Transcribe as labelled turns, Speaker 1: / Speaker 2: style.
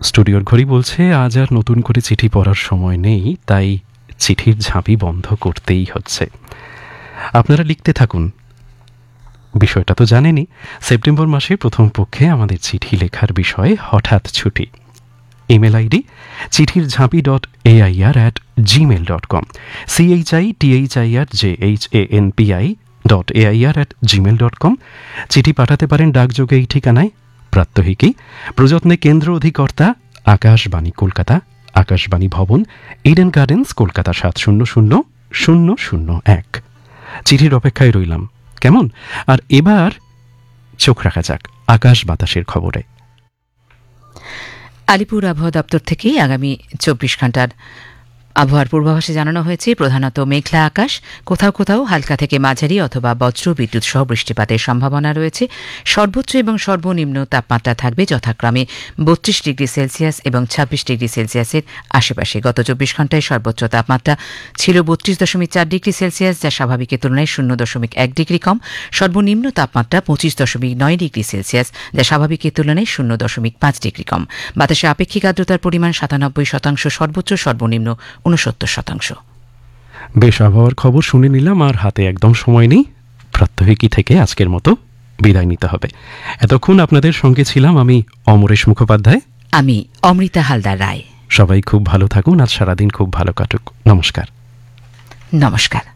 Speaker 1: স্টুডিওর ঘড়ি বলছে আজ আর নতুন করে চিঠি পড়ার সময় নেই, তাই চিঠির ঝাঁপি বন্ধ করতেই হচ্ছে। আপনারা লিখতে থাকুন। বিষয়টা তো জানেনই, সেপ্টেম্বর মাসের প্রথম পক্ষে আমাদের চিঠি লেখার বিষয়ে হঠাৎ ছুটি। ইমেল আইডি চিঠির ঝাঁপি .air@gmail.com, CHITHIRJHANPI.AIR@gmail.com। চিঠি পাঠাতে পারেন ডাকযোগে এই ঠিকানায়। প্রাত্যহিকী, প্রযত্নে কেন্দ্র অধিকর্তা, আকাশবাণী কলকাতা, আকাশবাণী ভবন, ইডেন গার্ডেন্স, কলকাতা 700001। চিঠির অপেক্ষায় রইলাম, কেমন? আর এবার চোখ রাখা যাক আকাশ বাতাসের খবরে।
Speaker 2: আলিপুর আবহাওয়া দপ্তর থেকে আগামী 24 ঘণ্টার আবহাওয়ার পূর্বাভাসে জানানো হয়েছে প্রধানত মেঘলা আকাশ, কোথাও কোথাও হালকা থেকে মাঝারি অথবা বজ্র বিদ্যুৎ সহ বৃষ্টিপাতের সম্ভাবনা রয়েছে। সর্বোচ্চ এবং সর্বনিম্ন তাপমাত্রা থাকবে যথাক্রমে 32 ডিগ্রি সেলসিয়াস এবং 26 ডিগ্রি সেলসিয়াসের আশেপাশে। গত 24 ঘণ্টায় সর্বোচ্চ তাপমাত্রা ছিল 32.4 ডিগ্রি সেলসিয়াস, যা স্বাভাবিকের তুলনায় 0.1 ডিগ্রি কম। সর্বনিম্ন তাপমাত্রা 25.9 ডিগ্রি সেলসিয়াস, যা স্বাভাবিকের তুলনায় 0.5 ডিগ্রি কম। বাতাসে আপেক্ষিক আর্দ্রতার পরিমাণ 97%, সর্বোচ্চ সর্বনিম্ন 69%।
Speaker 1: বেশ, আবহাওয়ার খবর শুনে নিলাম, আর হাতে একদম সময় নেই। প্রাত্যহিকী থেকে আজকের মতো বিদায় নিতে হবে। এতক্ষণ আপনাদের সঙ্গে ছিলাম আমি অমরেশ মুখোপাধ্যায়,
Speaker 2: আমি অমৃতা হালদার রায়।
Speaker 1: সবাই খুব ভালো থাকুন, আজ সারাদিন খুব ভালো কাটুক। নমস্কার।
Speaker 2: নমস্কার।